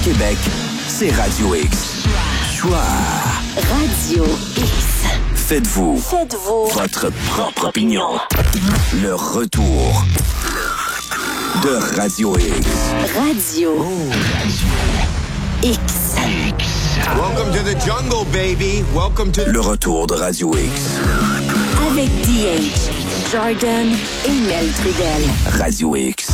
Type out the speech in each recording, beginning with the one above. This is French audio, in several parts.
Québec, c'est Radio X. Choix. Radio X. Faites-vous votre propre opinion. Le retour de Radio X. Radio X. Welcome to the jungle, baby. Welcome to... Le retour de Radio X. Avec DH, Jordan et Mel Trudel. Radio X.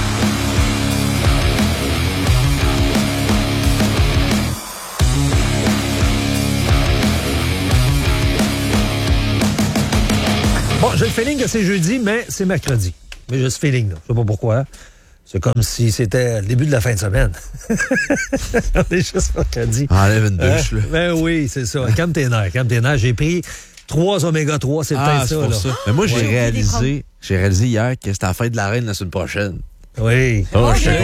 Bon, j'ai le feeling que c'est jeudi, mais c'est mercredi. Mais j'ai ce feeling, là. Je sais pas pourquoi. C'est comme si c'était le début de la fin de semaine. On est juste mercredi. Enlève une douche, là. Ben oui, c'est ça. Calme tes nerfs. J'ai pris 3 oméga 3, c'est peut-être ça, là. Ça. Mais moi, j'ai réalisé hier que c'était la fête de la reine la semaine prochaine. Oui. Oh, je suis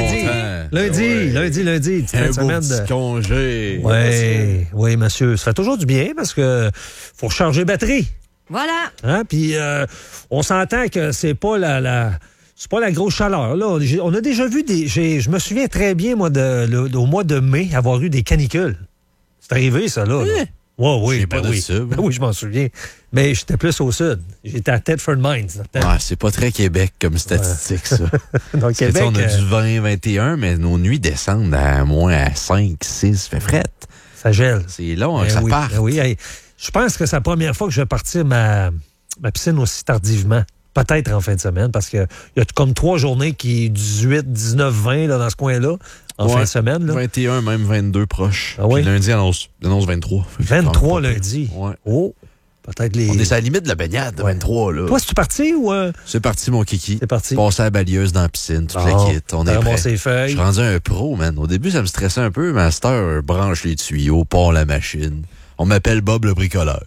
Lundi. Un beau petit congé. Oui, monsieur. Ça fait toujours du bien parce que faut recharger batterie. Voilà. Hein? Puis on s'entend que c'est pas c'est pas la grosse chaleur. Là, on a déjà vu je me souviens très bien, moi, au mois de mai, avoir eu des canicules. C'est arrivé, ça, là. Oui, oui, je m'en souviens. Mais j'étais plus au sud. J'étais à Thetford Mines. C'est pas très Québec comme statistique, ça. Donc, Québec, on a du 20-21, mais nos nuits descendent à moins à 5, 6, fait frette. Ça gèle. C'est long, ça part. Oui, je pense que c'est la première fois que je vais partir ma piscine aussi tardivement. Peut-être en fin de semaine, parce qu'il y a comme 3 journées qui 18, 19, 20 là, dans ce coin-là, en fin de semaine. Là. 21, même 22 proches. Ah oui? Puis lundi, annonce 23. 23 lundi? Ouais. Oh, peut-être On est à la limite de la baignade, 23. Là. Toi, c'est-tu parti ou... C'est parti, mon kiki. C'est parti. Passer à la balayeuse dans la piscine, toute la kit. On est prêt. Je suis rendu un pro, man. Au début, ça me stressait un peu, mais à cette heure, branche les tuyaux, part la machine. On m'appelle Bob le bricoleur.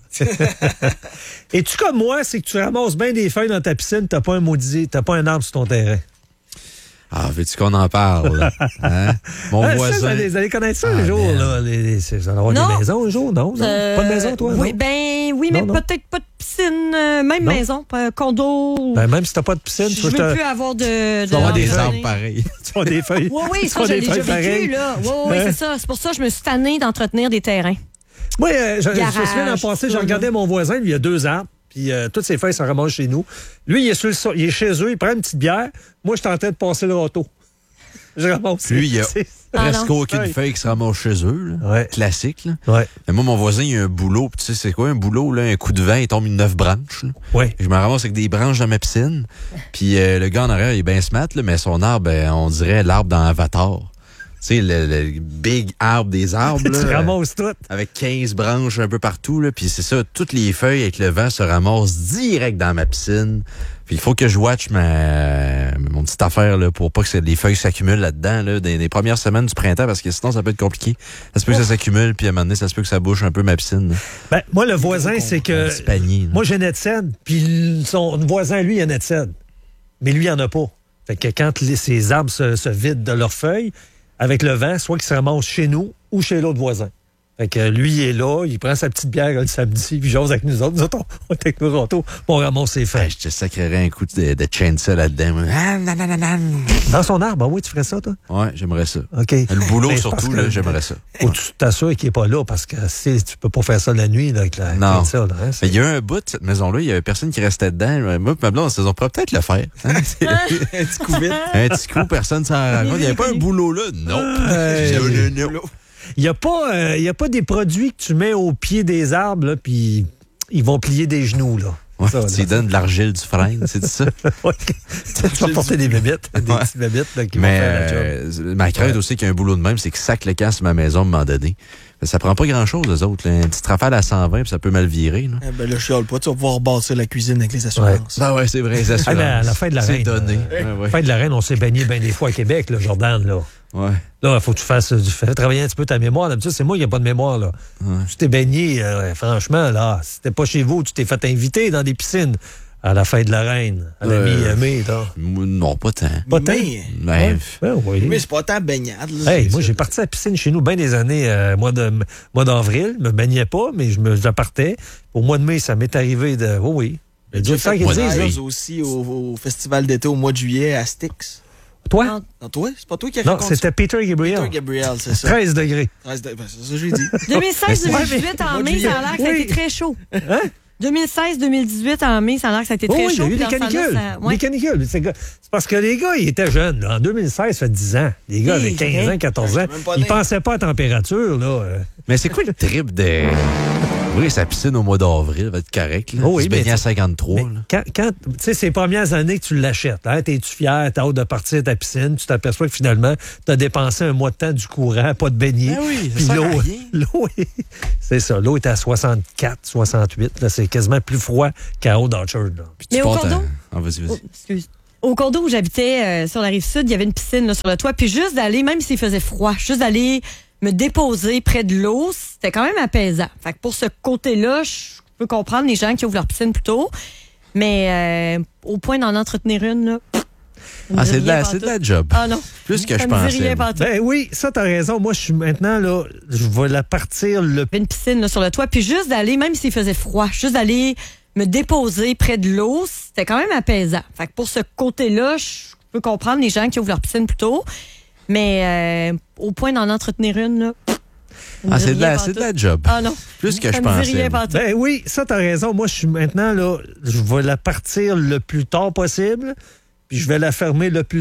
Es-tu comme moi, c'est que tu ramasses bien des feuilles dans ta piscine, t'as pas un arbre sur ton terrain? Ah, veux-tu qu'on en parle? Hein? Mon voisin... Vous allez connaître ça un jour, là. Vous allez avoir des maisons un jour, non? Pas de maison, toi? Oui, non? mais peut-être pas de piscine, même maison, pas un condo. Ben, même si t'as pas de piscine, je veux plus avoir de... Tu vas avoir des arbres pareils. Tu vas avoir des feuilles. Oui, ça, je l'ai déjà vécu, là. Oui, c'est ça. C'est pour ça que je me suis tannée d'entretenir des terrains. Moi, je me souviens l'an passé, j'ai regardé mon voisin, lui, il y a 2 arbres, puis toutes ses feuilles se ramassent chez nous. Lui, il est chez eux, il prend une petite bière. Moi, je tentais de passer le râteau. Je ramasse. Lui, il y a presque aucune feuille qui se ramasse chez eux. Là. Ouais. Classique. Là. Ouais. Mais moi, mon voisin, il a un boulot. Puis tu sais, c'est quoi un boulot? Là? Un coup de vent, il tombe 9 branches. Ouais. Je me ramasse avec des branches dans ma piscine. Puis le gars en arrière, il est bien smart, là, mais son arbre, on dirait l'arbre dans Avatar. Tu sais, le big arbre des arbres. Tu ramasses tout. Avec 15 branches un peu partout. Là, puis c'est ça, toutes les feuilles avec le vent se ramassent direct dans ma piscine. Puis il faut que je watch mon petite affaire là, pour pas que les feuilles s'accumulent là-dedans là, des premières semaines du printemps, parce que sinon ça peut être compliqué. Ça se peut que ça s'accumule, puis à un moment donné, ça se peut que ça bouche un peu ma piscine. Là. Ben, moi, le voisin, c'est que... Panier, moi, j'ai Netced, puis son voisin, lui, il a Netced. Mais lui, il en a pas. Fait que quand ces arbres se vident de leurs feuilles, avec le vent, soit qu'il se ramasse chez nous ou chez l'autre voisin. Fait que lui, il est là, il prend sa petite bière le samedi, puis j'ose avec nous autres. Nous autres, on est avec nos râteaux, on ramasse ses feuilles. Je te sacrerais un coup de chainsaw là-dedans. Dans son arbre, oui, tu ferais ça, toi? Ouais, j'aimerais ça. OK. Le boulot, surtout, là, j'aimerais ça. Faut que tu t'assures qu'il n'est pas là, parce que tu peux pas faire ça la nuit là, avec la chainsaw. Là, hein, mais il y a un bout de cette maison-là, il y avait personne qui restait dedans. Moi et ma blonde, on pourrait peut-être le faire. Hein? Un petit coup vite. Un petit coup, personne s'en rend compte. Il n'y avait pas un boulot là. Non. Il n'y a pas des produits que tu mets au pied des arbres, puis ils vont plier des genoux, là. Ouais, tu donnes de l'argile du frein, c'est ça? Oui. Tu vas porter des bébites, des petites bébites là, qui vont faire la job. Ma crainte aussi qu'il y a un boulot de même, c'est que sac le camp sur ma maison à un moment donné. Ça prend pas grand-chose, eux autres. Là. Une petite rafale à 120, puis ça peut mal virer. Là. Ben là, je chiale pas. Tu vas pouvoir bâtir la cuisine avec les assurances. Ah ouais, c'est vrai, les assurances. À la fin de la reine. C'est donné. La fin de la reine, on s'est baigné bien des fois à Québec, là, Jordan, là. Ouais. Là, il faut que tu fasses travailler un petit peu ta mémoire. D'habitude, c'est moi qui n'ai pas de mémoire, là. Ouais. Tu t'es baigné, franchement, là. Si t'es pas chez vous, tu t'es fait inviter dans des piscines. À la fin de la reine, à la mi-mai, là. Non, pas tant. Pas tant? Oui. Mais c'est pas tant baignade. Là, moi, j'ai parti à la piscine chez nous bien des années, mois d'avril. Je me baignais pas, mais je partais. Au mois de mai, ça m'est arrivé de... Oui. J'ai fait aussi au festival d'été au mois de juillet à Styx. Toi? Non, toi? C'est pas toi qui as Non, raconté c'était Peter Gabriel. Peter Gabriel, c'est ça. 13 degrés. C'est ça que j'ai dit. 2016-2018 en mai, ça a l'air que ça a été très chaud. Hein? 2016-2018 en mai, ça a l'air que ça a été très Oui, il y chaud. a eu puis des dans ce canicules. temps-là, ça- ouais. Des canicules. C'est parce que les gars, ils étaient jeunes. Là. En 2016, ça fait 10 ans. Les gars avaient 15 ans, 14 ans. Je suis même pas Ils né. pensaient pas à température. Là. Mais c'est quoi le trip de ouvrir sa piscine au mois d'avril? Va être correct. Là. Oh oui, Se baigner mais à 53. Mais là. quand tu sais, ces premières années que tu l'achètes, hein, t'es-tu fier, t'as hâte de partir à ta piscine, tu t'aperçois que finalement, t'as dépensé un mois de temps du courant, pas de baigner. Ben oui, ça Puis sert à l'eau, rien. c'est ça, l'eau est à 64, 68. Là, c'est quasiment plus froid qu'à Old Orchard. Là. Puis tu Mais au pars condo? Vas-y. Oh, excuse. Au condo où j'habitais sur la rive sud, il y avait une piscine là, sur le toit. Puis juste d'aller, même s'il faisait froid, juste d'aller me déposer près de l'eau, c'était quand même apaisant. Fait que pour ce côté-là, je peux comprendre les gens qui ouvrent leur piscine plus tôt. Mais au point d'en entretenir une, là. Ah, c'est de la job. Ah non. Plus que Ça je me dit pensais. rien pantoute. Ben oui, ça, t'as raison. Moi, je suis maintenant, là, je vais la partir le Il y avait une piscine là, sur le toit. Puis juste d'aller, même s'il faisait froid, juste d'aller me déposer près de l'eau, c'était quand même apaisant. Fait que pour ce côté-là, je peux comprendre les gens qui ouvrent leur piscine plus tôt. Mais au point d'en entretenir une, là. Ah, c'est de la job. Ah non. Plus que Ça je me dit pensais. rien pantoute. Ben oui, ça, t'as raison. Moi, je suis maintenant, là, je vais la partir le plus tard possible, puis je vais la fermer le plus